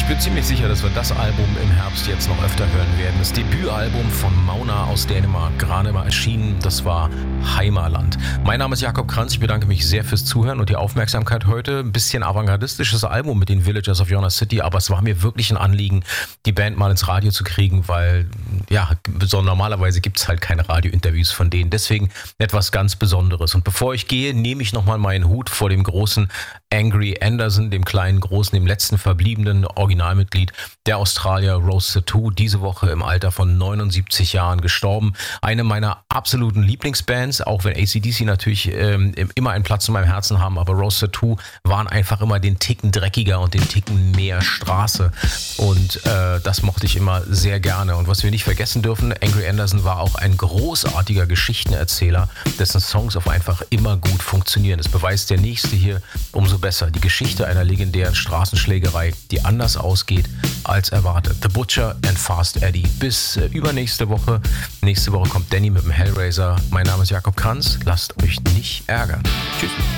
bin ziemlich sicher, dass wir das Album im Herbst jetzt noch öfter hören werden. Das Debütalbum von Mauna aus Dänemark, gerade mal erschienen, das war Heimaland. Mein Name ist Jakob Kranz, ich bedanke mich sehr fürs Zuhören und die Aufmerksamkeit heute. Ein bisschen avantgardistisches Album mit den Villagers of Yona City, aber es war mir wirklich ein Anliegen, die Band mal ins Radio zu kriegen, weil ja, so normalerweise gibt es halt keine Radiointerviews von denen. Deswegen etwas ganz Besonderes. Und bevor ich gehe, nehme ich nochmal meinen Hut vor dem großen Angry Anderson, dem kleinen Großen, dem letzten verbliebenen Originalmitglied der Australier Rose Tattoo, diese Woche im Alter von 79 Jahren gestorben. Eine meiner absoluten Lieblingsbands, auch wenn AC/DC natürlich immer einen Platz in meinem Herzen haben, aber Rose Tattoo waren einfach immer den Ticken dreckiger und den Ticken mehr Straße und das mochte ich immer sehr gerne. Und was wir nicht vergessen dürfen, Angry Anderson war auch ein großartiger Geschichtenerzähler, dessen Songs auf einfach immer gut funktionieren. Das beweist der nächste hier umso besser. Die Geschichte einer legendären Straßenschlägerei, die anders ausgeht als erwartet. The Butcher and Fast Eddie. Bis übernächste Woche. Nächste Woche kommt Danny mit dem Hellraiser. Mein Name ist Jakob Kranz. Lasst euch nicht ärgern. Tschüss.